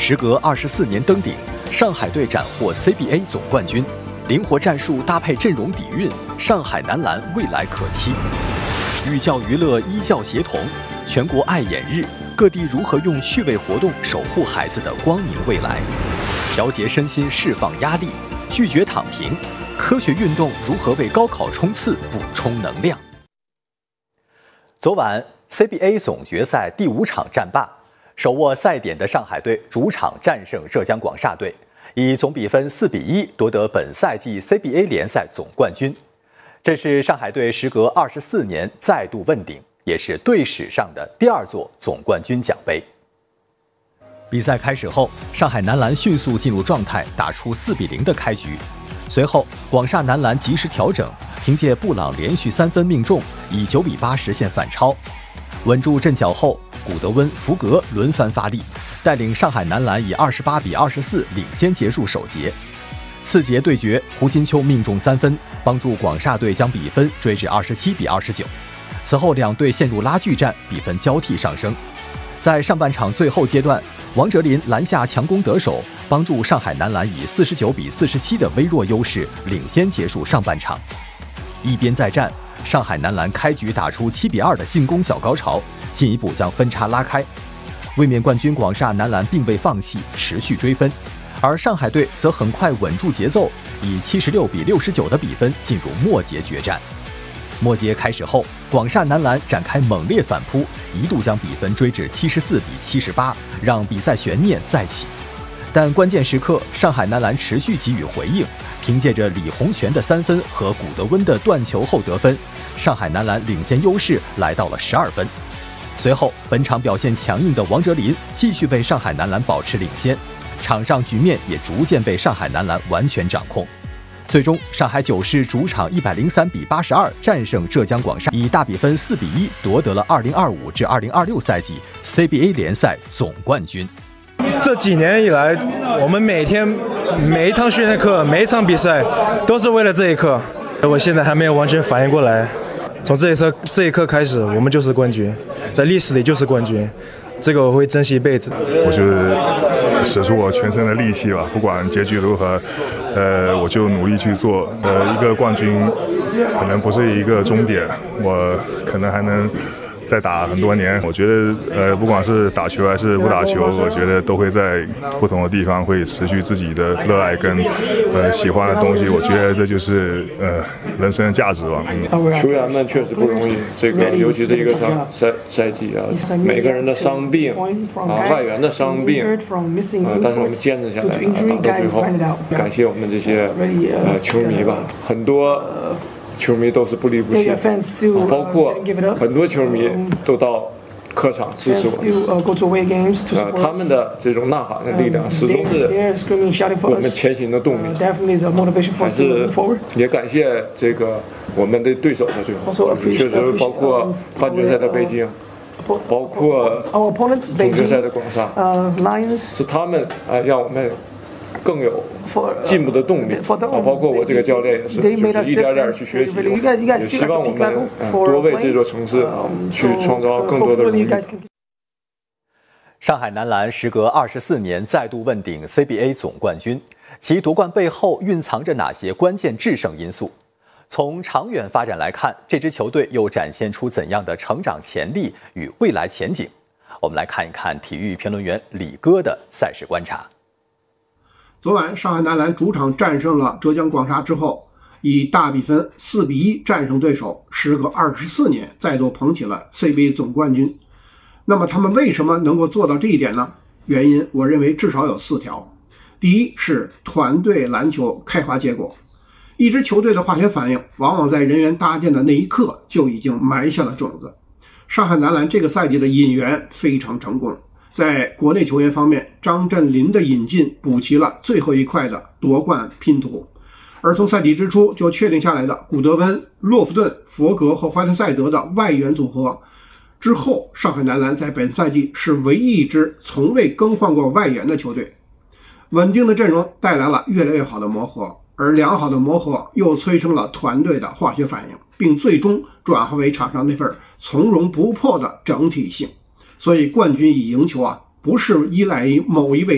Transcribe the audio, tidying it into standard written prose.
时隔24年登顶，上海队斩获 CBA 总冠军。灵活战术搭配阵容底蕴，上海男篮未来可期。寓教于乐，医教协同，全国爱眼日，各地如何用趣味活动守护孩子的光明未来？调节身心，释放压力，拒绝躺平。科学运动如何为高考冲刺补充能量？昨晚 CBA 总决赛第5场战罢，手握赛点的上海队主场战胜浙江广厦队，以总比分4-1夺得本赛季 CBA 联赛总冠军。这是上海队时隔24年再度问鼎，也是队史上的第2座总冠军奖杯。比赛开始后，上海男篮迅速进入状态，打出4-0的开局。随后，广厦男篮及时调整，凭借布朗连续3分命中，以9-8实现反超。稳住阵脚后，古德温、福格轮番发力，带领上海男篮以28-24领先结束首节。次节对决，胡金秋命中3分，帮助广厦队将比分追至27-29。此后两队陷入拉锯战，比分交替上升。在上半场最后阶段，王哲林篮下强攻得手，帮助上海男篮以49-47的微弱优势领先结束上半场。一边再战，上海男篮开局打出7-2的进攻小高潮，进一步将分差拉开。卫冕冠军广厦男篮并未放弃，持续追分，而上海队则很快稳住节奏，以76-69的比分进入末节决战。末节开始后，广厦男篮展开猛烈反扑，一度将比分追至74-78，让比赛悬念再起。但关键时刻，上海男篮持续给予回应，凭借着李洪权的3分和古德温的断球后得分，上海男篮领先优势来到了12分。随后，本场表现强硬的王哲林继续为上海男篮保持领先，场上局面也逐渐被上海男篮完全掌控。最终，上海九市主场103-82战胜浙江广厦，以大比分4-1夺得了2025至2026赛季 CBA 联赛总冠军。 这几年以来，我们每一堂训练课，每一场比赛，都是为了这一刻。我现在还没有完全反应过来，从这一刻开始，我们就是冠军，在历史里就是冠军。这个我会珍惜一辈子。 我就是使出我全身的力气吧，不管结局如何，我就努力去做。一个冠军可能不是一个终点，我可能还能再打很多年。我觉得不管是打球还是不打球，我觉得都会在不同的地方会持续自己的热爱跟喜欢的东西。我觉得这就是人生的价值吧。 球员们确实不容易，这个尤其是一个赛季啊，每个人的伤病啊，外援的伤病但是我们坚持下来了，打到最后。感谢我们这些球迷吧，很多球迷都是不离不弃，包括很多球迷都到客场支持我们。他们的这种呐喊的力量始终是我们前行的动力。还是也感谢这个我们的对手的最后，确实包括半决赛的北京，包括总决赛的广厦，是他们让我们更有进步的动力，包括我这个教练也是，就是一点点去学习，也希望我们多为这座城市去创造更多的荣誉。 上海男篮时隔24年再度问鼎 CBA 总冠军，其夺冠背后蕴藏着哪些关键制胜因素？从长远发展来看，这支球队又展现出怎样的成长潜力与未来前景？我们来看一看体育评论员李哥的赛事观察。 昨晚上海男篮主场战胜了浙江广厦之后，以大比分4-1战胜对手，时隔24年再度捧起了 CBA 总冠军。那么他们为什么能够做到这一点呢？原因我认为至少有4条。第一是团队篮球开花结果。一支球队的化学反应往往在人员搭建的那一刻就已经埋下了种子。上海男篮这个赛季的引援非常成功。在国内球员方面，张镇麟的引进补齐了最后一块的夺冠拼图，而从赛季之初就确定下来的古德温、洛夫顿、佛格和怀特塞德的外援组合之后，上海男篮在本赛季是唯一一支从未更换过外援的球队。稳定的阵容带来了越来越好的磨合，而良好的磨合又催生了团队的化学反应，并最终转化为场上那份从容不迫的整体性。所以冠军以赢球不是依赖于某一位